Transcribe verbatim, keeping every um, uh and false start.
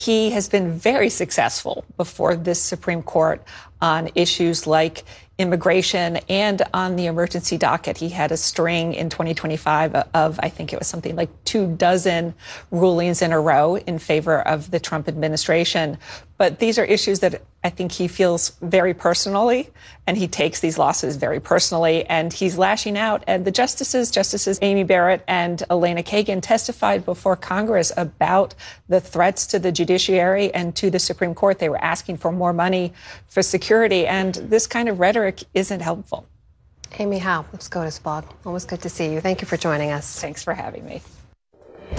He has been very successful before this Supreme Court on issues like immigration and on the emergency docket. He had a string in twenty twenty-five of, I think it was something like two dozen rulings in a row in favor of the Trump administration. But these are issues that I think he feels very personally, and he takes these losses very personally, and he's lashing out. And the justices, Justices Amy Barrett and Elena Kagan, testified before Congress about the threats to the judiciary and to the Supreme Court. They were asking for more money for security, and this kind of rhetoric isn't helpful. Amy Howe, SCOTUS blog. Always good to see you. Thank you for joining us. Thanks for having me.